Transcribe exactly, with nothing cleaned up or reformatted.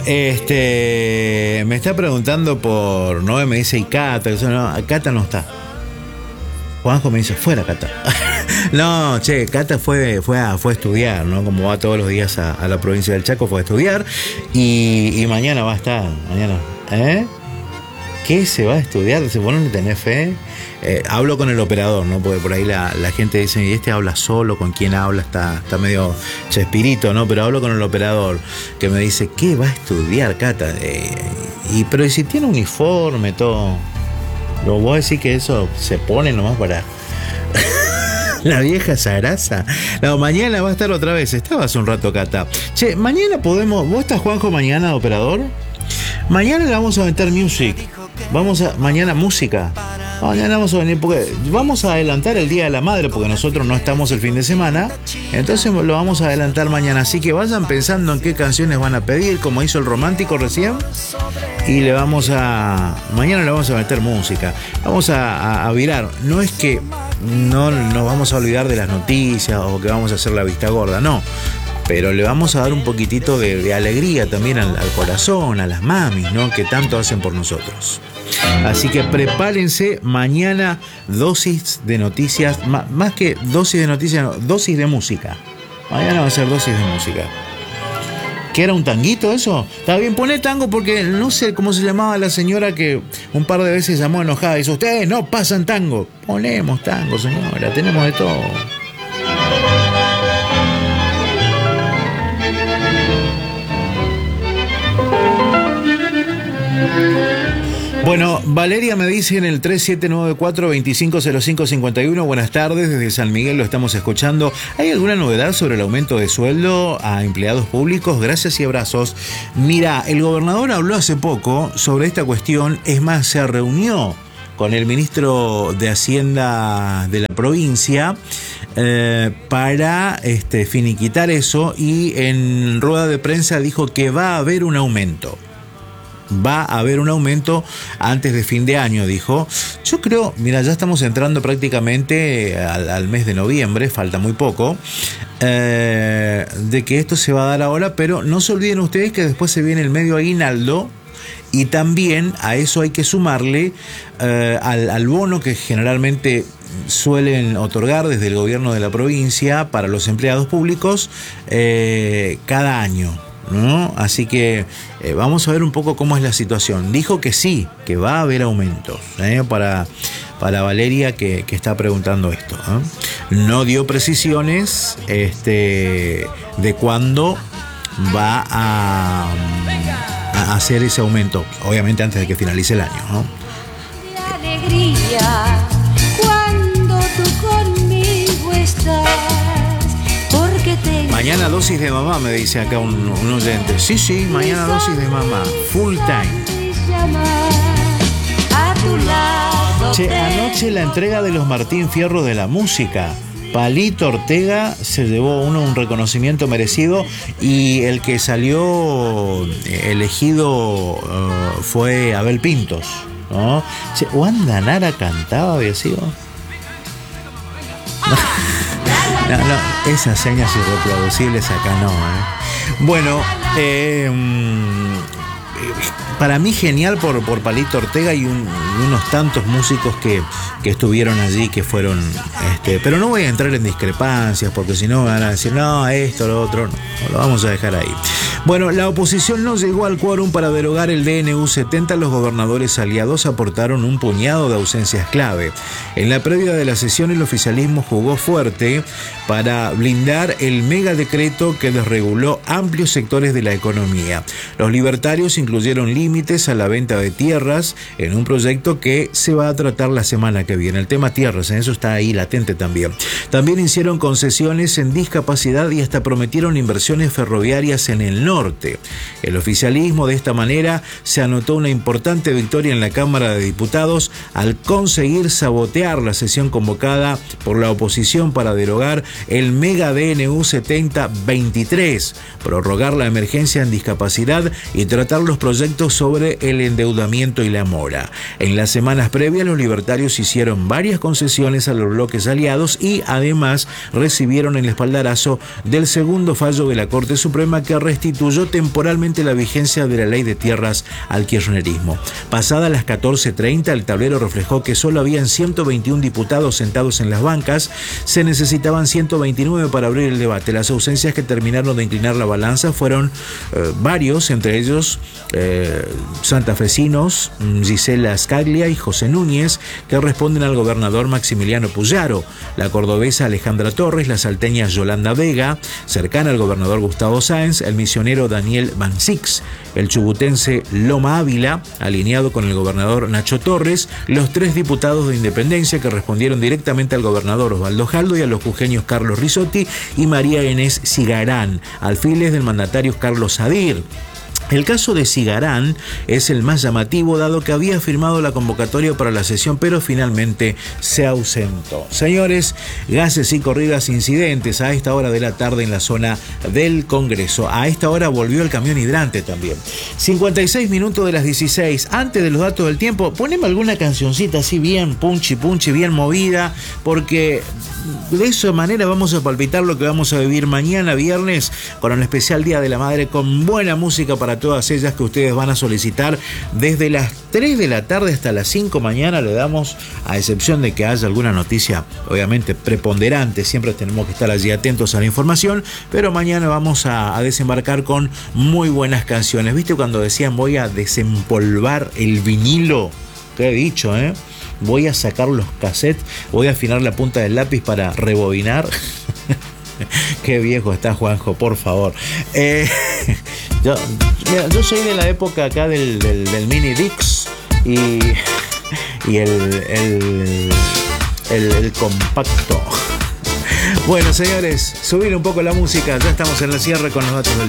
Este, me está preguntando por Noé, me dice, y Cata, no, Cata no está. Juanjo me dice, fuera Cata. No, che, Cata fue, fue, a, fue a estudiar, ¿no? Como va todos los días a, a la provincia del Chaco, fue a estudiar. Y, y mañana va a estar, mañana, ¿eh? ¿Qué se va a estudiar? ¿Se pone a tener fe? Eh, hablo con el operador, ¿no? Porque por ahí la, la gente dice, ¿y este habla solo? ¿Con quién habla? Está, está medio chespirito, ¿no? Pero hablo con el operador, que me dice, ¿qué va a estudiar, Cata? Eh, y, pero si tiene uniforme, todo. ¿Lo voy a decir que eso se pone nomás para... La vieja Sarasa. No, mañana va a estar otra vez. Estaba hace un rato, Cata. Che, mañana podemos... ¿Vos estás, Juanjo, mañana, operador? Mañana le vamos a meter music. Vamos a... Mañana música. Mañana vamos a venir porque... Vamos a adelantar el Día de la Madre porque nosotros no estamos el fin de semana. Entonces lo vamos a adelantar mañana. Así que vayan pensando en qué canciones van a pedir, como hizo el romántico recién. Y le vamos a... Mañana le vamos a meter música. Vamos a, a, a virar. No es que no nos vamos a olvidar de las noticias o que vamos a hacer la vista gorda, no. Pero le vamos a dar un poquitito de, de alegría también al, al corazón, a las mamis, ¿no? Que tanto hacen por nosotros. Así que prepárense, mañana dosis de noticias, más, más que dosis de noticias, no, dosis de música. Mañana va a ser dosis de música. ¿Qué era un tanguito eso? Está bien, poné tango porque no sé cómo se llamaba la señora que un par de veces llamó enojada. Dice, ustedes no pasan tango. Ponemos tango, señora, tenemos de todo. Bueno, Valeria me dice en el tres siete nueve cuatro, dos cinco cero cinco cinco uno, buenas tardes, desde San Miguel lo estamos escuchando. ¿Hay alguna novedad sobre el aumento de sueldo a empleados públicos? Gracias y abrazos. Mira, el gobernador habló hace poco sobre esta cuestión, es más, se reunió con el ministro de Hacienda de la provincia eh, para este, finiquitar eso, y en rueda de prensa dijo que va a haber un aumento. Va a haber un aumento antes de fin de año, dijo. Yo creo, mira, ya estamos entrando prácticamente al, al mes de noviembre, falta muy poco, eh, de que esto se va a dar ahora, pero no se olviden ustedes que después se viene el medio aguinaldo, y también a eso hay que sumarle eh, al, al bono que generalmente suelen otorgar desde el gobierno de la provincia para los empleados públicos eh, cada año, ¿no? Así que eh, vamos a ver un poco cómo es la situación. Dijo que sí, que va a haber aumentos, ¿eh? para, para Valeria que, que está preguntando esto, ¿eh? No dio precisiones este, de cuándo va a, a hacer ese aumento, obviamente antes de que finalice el año, ¿no? Alegría cuando tú conmigo estás. Mañana dosis de mamá, me dice acá un, un oyente. Sí, sí, mañana dosis de mamá. Full time. Che, anoche la entrega de los Martín Fierro de la música. Palito Ortega se llevó uno un reconocimiento merecido, y el que salió elegido uh, fue Abel Pintos, ¿no? Che, Wanda Nara cantaba, había sido... No, no, esas señas irreproducibles acá no, ¿eh? Bueno, eh, para mí genial por, por Palito Ortega y, un, y unos tantos músicos que, que estuvieron allí, que fueron... Este, pero no voy a entrar en discrepancias, porque si no van a decir, no, esto, lo otro, no, lo vamos a dejar ahí. Bueno, la oposición no llegó al quórum para derogar el D N U setenta. Los gobernadores aliados aportaron un puñado de ausencias clave. En la previa de la sesión, el oficialismo jugó fuerte para blindar el megadecreto que desreguló amplios sectores de la economía. Los libertarios incluyeron límites a la venta de tierras en un proyecto que se va a tratar la semana que viene. El tema tierras, en eso está ahí latente también. También hicieron concesiones en discapacidad y hasta prometieron inversiones ferroviarias en el norte. El oficialismo de esta manera se anotó una importante victoria en la Cámara de Diputados al conseguir sabotear la sesión convocada por la oposición para derogar el mega D N U setenta veintitrés, prorrogar la emergencia en discapacidad y tratar los proyectos sobre el endeudamiento y la mora. En las semanas previas, los libertarios hicieron varias concesiones a los bloques aliados y además recibieron el espaldarazo del segundo fallo de la Corte Suprema que restituyó temporalmente la vigencia de la ley de tierras al kirchnerismo. Pasadas las catorce treinta, el tablero reflejó que solo habían ciento veintiún diputados sentados en las bancas, se necesitaban ciento veintinueve para abrir el debate. Las ausencias que terminaron de inclinar la balanza fueron eh, varios, entre ellos eh, santafesinos, Gisela Scaglia y José Núñez, que responden al gobernador Maximiliano Puyaro, la cordobesa Alejandra Torres, la salteña Yolanda Vega, cercana al gobernador Gustavo Sáenz, el misionero Daniel Van Six, el chubutense Loma Ávila, alineado con el gobernador Nacho Torres, los tres diputados de Independencia que respondieron directamente al gobernador Osvaldo Jaldo y a los jujeños Carlos Risotti y María Inés Cigarán, alfiles del mandatario Carlos Sadir. El caso de Cigarán es el más llamativo, dado que había firmado la convocatoria para la sesión, pero finalmente se ausentó. Señores, gases y corridas incidentes a esta hora de la tarde en la zona del Congreso. A esta hora volvió el camión hidrante también. cincuenta y seis minutos de las dieciséis. Antes de los datos del tiempo, poneme alguna cancioncita así bien punchi punchi, bien movida, porque de esa manera vamos a palpitar lo que vamos a vivir mañana viernes con el especial Día de la Madre, con buena música para todas ellas que ustedes van a solicitar desde las tres de la tarde hasta las cinco mañana. Le damos, a excepción de que haya alguna noticia obviamente preponderante, siempre tenemos que estar allí atentos a la información, pero mañana vamos a, a desembarcar con muy buenas canciones. ¿Viste cuando decían voy a desempolvar el vinilo? ¿Qué he dicho, eh? Voy a sacar los cassettes, voy a afinar la punta del lápiz para rebobinar. Qué viejo está Juanjo, por favor. Eh, yo, mira, yo soy de la época acá del, del, del mini Dix y, y el, el, el, el compacto. Bueno, señores, subir un poco la música. Ya estamos en el cierre con los datos del